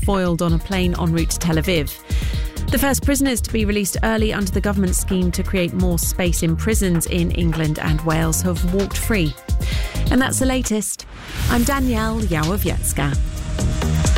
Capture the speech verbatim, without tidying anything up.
foiled on a plane en route to Tel Aviv. The first prisoners to be released early under the government scheme to create more space in prisons in England and Wales have walked free. And that's the latest. I'm Danielle Yawowiecka.